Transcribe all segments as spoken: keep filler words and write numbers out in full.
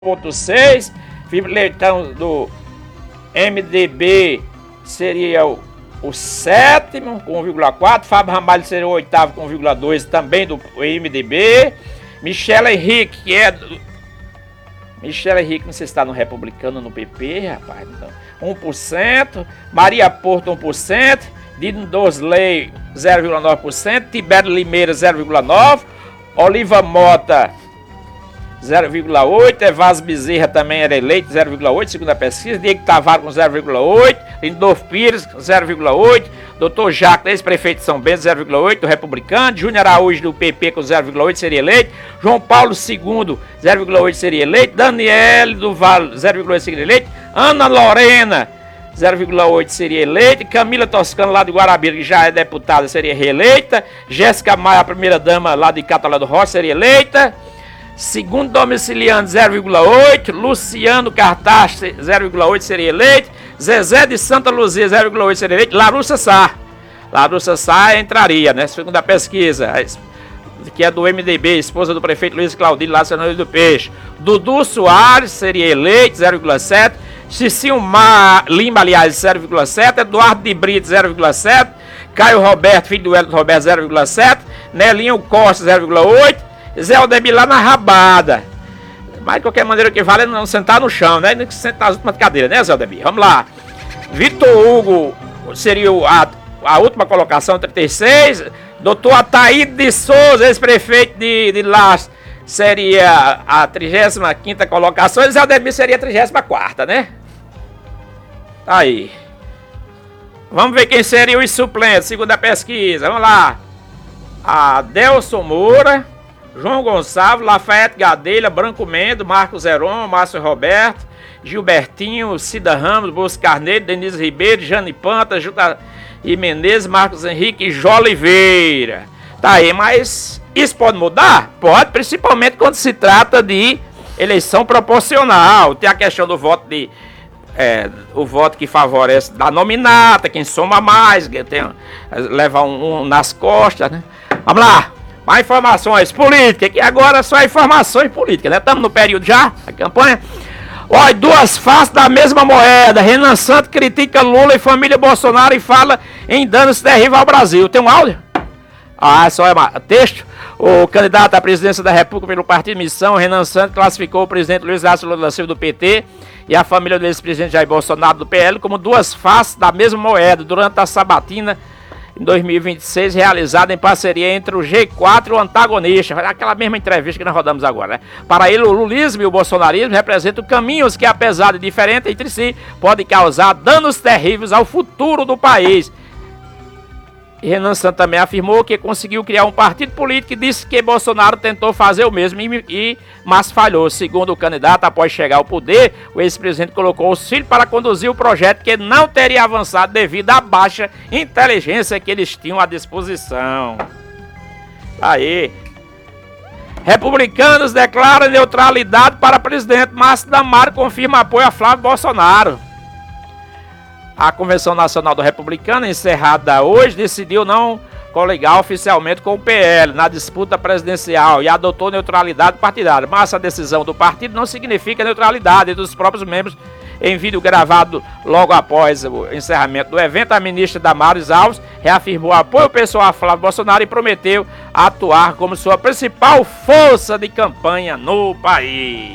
ponto seis, Felipe Leitão do M D B seria o, o sétimo com um vírgula quatro, Fábio Ramalho seria o oitavo com um vírgula dois, também do M D B. Michel Henrique, que é do... Michel Henrique, não sei se está no Republicano ou no P P, rapaz, então, um por cento, Maria Porto um por cento, Dino Dosley zero vírgula nove por cento, Tibério Limeira zero vírgula nove por cento, Oliva Mota zero vírgula oito por cento, Evásio Bezerra também era eleito zero vírgula oito por cento, segundo a pesquisa, Diego Tavares com zero vírgula oito por cento, Lindolfo Pires zero vírgula oito por cento, doutor Jaco, ex-prefeito de São Bento, zero vírgula oito por cento, do Republicano, Júnior Araújo do P P com zero vírgula oito por cento seria eleito, João Paulo segundo, zero vírgula oito por cento seria eleito, Daniele do Vale, zero vírgula oito por cento seria eleito, Ana Lorena, zero vírgula oito por cento seria eleita, Camila Toscano lá de Guarabira, que já é deputada, seria reeleita, Jéssica Maia, a primeira-dama lá de Catalã do Rocha, seria eleita, segundo domiciliano zero vírgula oito por cento, Luciano Cartaz zero vírgula oito por cento seria eleito, Zezé de Santa Luzia zero vírgula oito por cento seria eleito, Larussa Sá, Larussa Sá entraria, né, segundo a pesquisa, que é do M D B, esposa do prefeito Luiz Claudino lá do do Peixe, Dudu Soares seria eleito, zero vírgula sete por cento, Cicinho Mar, Lima, aliás, zero vírgula sete por cento, Eduardo de Brito, zero vírgula sete por cento, Caio Roberto, filho do Hélio Roberto, zero vírgula sete por cento, Nelinho Costa, zero vírgula oito por cento, Zé Aldemir lá na rabada. Mas de qualquer maneira o que vale é não sentar no chão, né? Nem que sentar nas últimas cadeiras, né, Zé Aldemir? Vamos lá. Vitor Hugo seria a, a última colocação, trinta e seis. Doutor Ataíde de Souza, ex-prefeito de, de Laço, seria a trigésima quinta colocação. E Zé Aldemir seria a trigésima quarta, né? Tá aí. Vamos ver quem seria os suplentes, segundo a pesquisa. Vamos lá. Adelson Moura, João Gonçalves, Lafayette Gadelha, Branco Mendo, Marcos Heron, Márcio Roberto, Gilbertinho, Cida Ramos, Bolso Carneiro, Denise Ribeiro, Jane Panta, Juta e Menezes, Marcos Henrique e Jó Oliveira. Tá aí, mas isso pode mudar? Pode, principalmente quando se trata de eleição proporcional. Tem a questão do voto de... É, o voto que favorece da nominata, quem soma mais, tem, leva um, um nas costas, né? Vamos lá! Mais informações políticas, que agora só informações políticas, né? Estamos no período já, a campanha. Olha, duas faces da mesma moeda. Renan Santos critica Lula e família Bolsonaro e fala em danos terríveis ao Brasil. Tem um áudio? Ah, só é texto. O candidato à presidência da República pelo Partido Missão, Renan Santos, classificou o presidente Luiz Inácio Lula da Silva do P T e a família do ex-presidente Jair Bolsonaro do P L como duas faces da mesma moeda durante a sabatina em dois mil e vinte e seis, realizada em parceria entre o G quatro e o antagonista, aquela mesma entrevista que nós rodamos agora, né? Para ele, o lulismo e o bolsonarismo representam caminhos que, apesar de diferentes entre si, podem causar danos terríveis ao futuro do país. E Renan Santos também afirmou que conseguiu criar um partido político e disse que Bolsonaro tentou fazer o mesmo, e, e, mas falhou. Segundo o candidato, após chegar ao poder, o ex-presidente colocou os filhos para conduzir o projeto que não teria avançado devido à baixa inteligência que eles tinham à disposição. Aí. Republicanos declaram neutralidade para presidente. Márcio Damaro confirma apoio a Flávio Bolsonaro. A Convenção Nacional do Republicano, encerrada hoje, decidiu não coligar oficialmente com o P L na disputa presidencial e adotou neutralidade partidária. Mas essa decisão do partido não significa neutralidade dos próprios membros. Em vídeo gravado logo após o encerramento do evento, a ministra Damares Alves reafirmou apoio pessoal a Flávio Bolsonaro e prometeu atuar como sua principal força de campanha no país.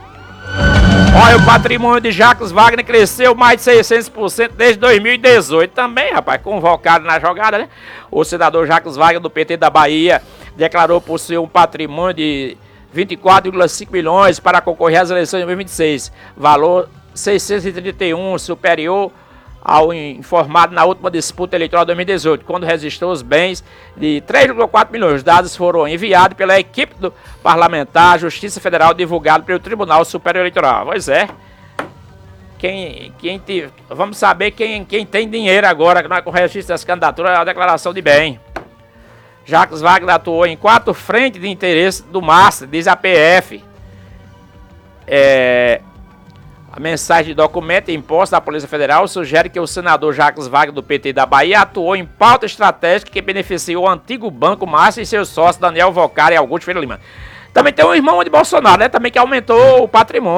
Olha, o patrimônio de Jacques Wagner cresceu mais de seiscentos por cento desde dois mil e dezoito. Também, rapaz, convocado na jogada, né? O senador Jacques Wagner, do P T da Bahia, declarou possuir um patrimônio de vinte e quatro vírgula cinco milhões para concorrer às eleições de dois mil e vinte e seis. Valor seiscentos e trinta e um, superior ao informado na última disputa eleitoral de dois mil e dezoito, quando registrou os bens de três vírgula quatro milhões. Os dados foram enviados pela equipe do parlamentar Justiça Federal, divulgado pelo Tribunal Superior Eleitoral. Pois é. Quem, quem te, vamos saber quem, quem tem dinheiro agora com o registro das candidaturas, a declaração de bem. Jacques Wagner atuou em quatro frentes de interesse do Master, diz a P F. É... A mensagem de documento imposta da Polícia Federal sugere que o senador Jacques Wagner, do P T da Bahia, atuou em pauta estratégica que beneficiou o antigo Banco Master e seus sócios Daniel Vocar e Augusto Ferreira Lima. Também tem um irmão de Bolsonaro, né? Também que aumentou o patrimônio.